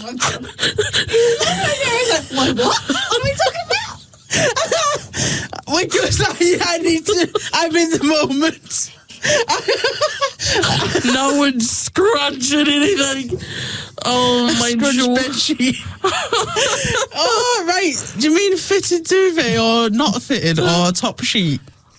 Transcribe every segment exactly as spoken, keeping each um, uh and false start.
Like, what? What are we talking about? Like, it was like, yeah, I need to, I'm in the moment. No one's scrunching anything. Oh, my Scrunch jaw. bed sheet. Oh, right. Do you mean fitted duvet or not fitted or top sheet?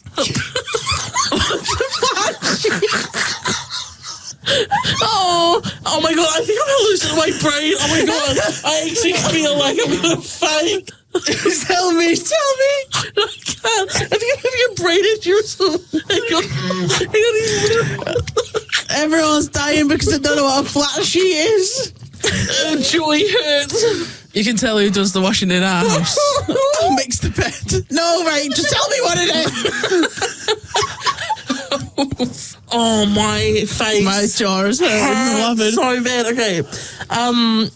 Oh, oh my God, I think I'm losing my brain. Oh my God, I actually feel like I'm going to faint. Tell me, tell me. I can't. I think I'm having a brain injury or something. Hang on. Hang on. Everyone's dying because they don't know what a flat sheet is. Oh, joy hurts. You can tell who does the washing in our house. Who makes the bed? No, right, just tell me what it is. Oh, my face. My jaw is hurting. I'm laughing. So bad. Okay. Um,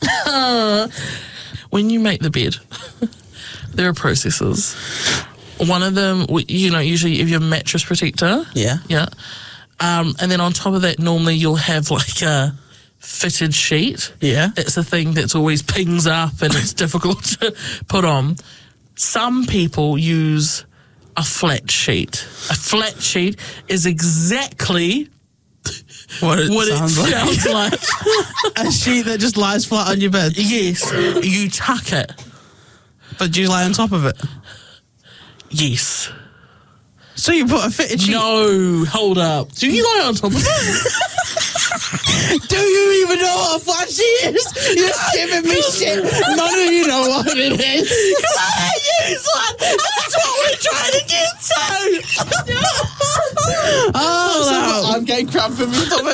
when you make the bed, there are processes. One of them, you know, usually you have your mattress protector. Yeah. Yeah. Um, and then on top of that, normally you'll have like a fitted sheet. Yeah. It's a thing that's always pings up and it's difficult to put on. Some people use a flat sheet. A flat sheet is exactly What it what sounds it like. sounds like. A sheet that just lies flat on your bed. Yes, you tuck it. But do you lie on top of it? Yes. So you put a fitted sheet? No, hold up. Do you lie on top of it? Do you even know what a flat sheet is? You're giving me shit. None of you know what it is. Because I use one. That's what we're trying to get to. Oh, I'm getting cramp in my stomach.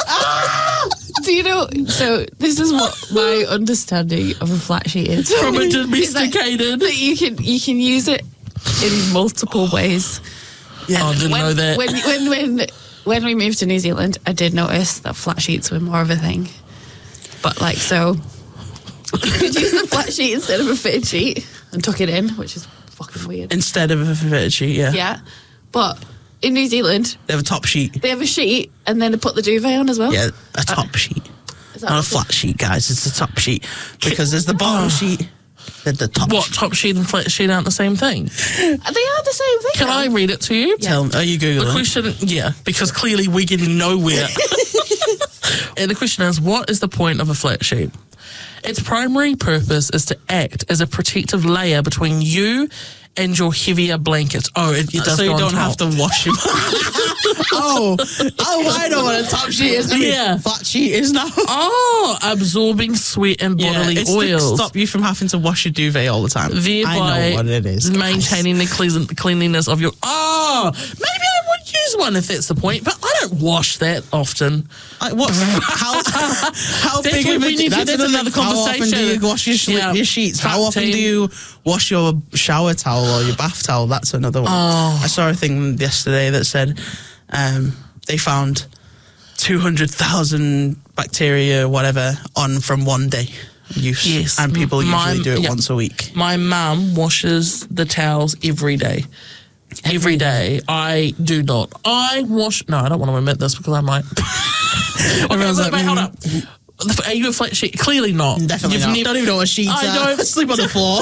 Do you know? So this is what my understanding of a flat sheet is. From a Is that- domesticated. that you can you can use it in multiple ways. Yeah, I didn't when, know that. When, when when when we moved to New Zealand, I did notice that flat sheets were more of a thing. But like, so you could use the flat sheet instead of a fitted sheet and tuck it in, which is fucking weird. Instead of a fitted sheet, yeah. Yeah, but in New Zealand, They have a top sheet. they have a sheet and then they put the duvet on as well. Yeah, a top sheet. Is that Not a what- flat sheet, guys. It's a top sheet. Because there's the bottom sheet, then the top What, sheet. top sheet and flat sheet aren't the same thing? They are the same thing. Can I read it to you? Tell me. Are you The Googling? question, yeah, because clearly we're getting nowhere. And the question is, what is the point of a flat sheet? Its primary purpose is to act as a protective layer between you and your heavier blankets. Oh, it, it does so go you on don't top. have to wash them. oh, oh, I know what a top sheet is. I mean, Yeah. flat sheet is now. Oh, absorbing sweat and bodily it's oils. to stop you from having to wash your duvet all the time. Thereby I know what it is. guys. maintaining the clean- cleanliness of your... Oh, maybe I would use one if that's the point, but I don't wash that often. Like, what? How, how That's big what of a we need to- that's, that's another How often do conversation. you wash your, sh- Yeah. your sheets? How Fat often team. do you wash your shower towel or your bath towel? That's another one. Oh. I saw a thing yesterday that said um, they found two hundred thousand bacteria, whatever, on from one day use. Yes. And people My- usually do it yeah. once a week. My mum washes the towels every day. Every day. I do not. I wash... No, I don't want to admit this because I might... okay, Everyone's wait, like, wait, hold mm. up. Are you a flat sheet? Clearly not. Definitely You've not. never- Don't even know what sheets I are. don't- Sleep on the floor.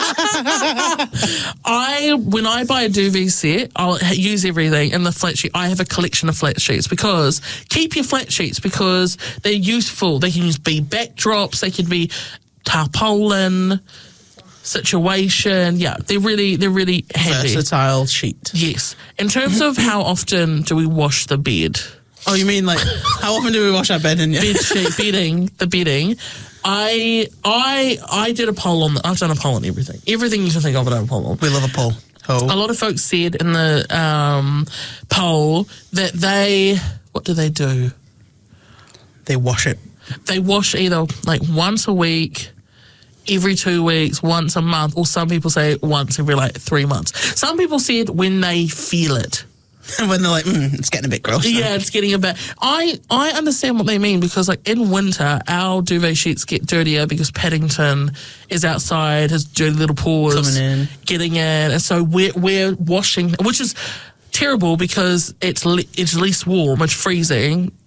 I when I buy a duvet set, I'll h- use everything in the flat sheet. I have a collection of flat sheets because keep your flat sheets because they're useful. They can use be backdrops. They could be tarpaulin situation. Yeah, they're really they're really handy. Versatile sheet. Yes. In terms of how often do we wash the bed? Oh, you mean like how often do we wash our bed in? Bed sheet, bedding, the bedding. I I I did a poll on. The, I've done a poll on everything. Everything you can think of, I've done a poll on. We love a poll. A Oh. lot of folks said in the um, poll that they, what do they do? They wash it. They wash either like once a week, every two weeks, once a month, or some people say once every like three months. Some people said when they feel it. And when they're like, mm, it's getting a bit gross. Yeah, it's getting a bit. I, I understand what they mean because, like, in winter, our duvet sheets get dirtier because Paddington is outside, his dirty little paws Coming in. getting in, and so we're we're washing, which is terrible because it's le- it's less warm, it's freezing.